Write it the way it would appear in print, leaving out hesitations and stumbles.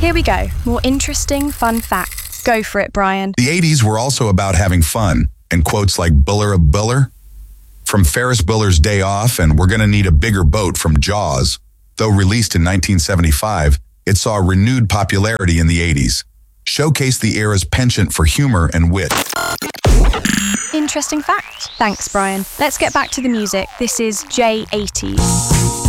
Here we go. More interesting, fun facts. Go for it, Brian. The 80s were also about having fun, and quotes like Buller of Buller from Ferris Bueller's Day Off and We're Gonna Need a Bigger Boat from Jaws. Though released in 1975, it saw renewed popularity in the 80s, showcased the era's penchant for humor and wit. Interesting fact. Thanks, Brian. Let's get back to the music. This is J80s.